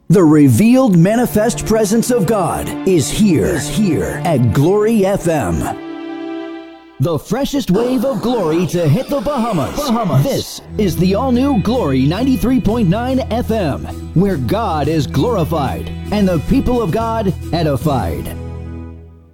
The revealed manifest presence of God is here at Glory FM. The freshest wave of glory to hit the Bahamas. This is the all-new Glory 93.9 FM, where God is glorified and the people of God edified.